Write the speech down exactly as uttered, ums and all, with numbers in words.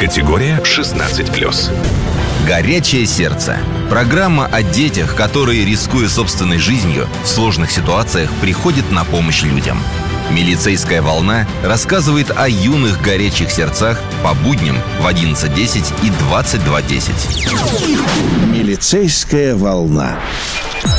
Категория шестнадцать плюс. «Горячее сердце». Программа о детях, которые, рискуя собственной жизнью, в сложных ситуациях приходят на помощь людям. «Милицейская волна» рассказывает о юных горячих сердцах по будням в одиннадцать десять и двадцать два десять. «Милицейская волна».